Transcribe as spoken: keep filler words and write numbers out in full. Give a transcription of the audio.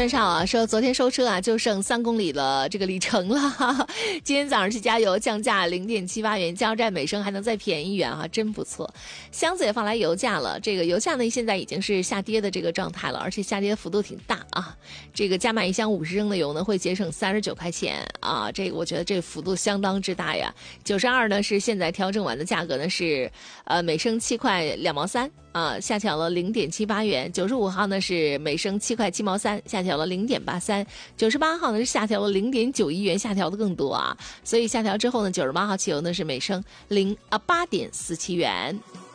川少啊，说昨天收车啊，就剩三公里了这个里程了，哈哈，今天早上去加油，降价零点七八元，加油站每升还能再便宜一元啊，真不错。箱子也放来油价了，这个油价呢现在已经是下跌的这个状态了，而且下跌的幅度挺大啊。这个加满一箱五十升的油呢，会节省三十九块钱啊，这个我觉得这个幅度相当之大呀。九十二呢是现在调整完的价格呢是呃每升七块两毛三。啊，下调了零点七八元。九十五号呢是每升七块七毛三，下调了零点八三。九十八号呢是下调了零点九一元，下调的更多啊。所以下调之后呢，九十八号汽油呢是每升零啊八点四七元。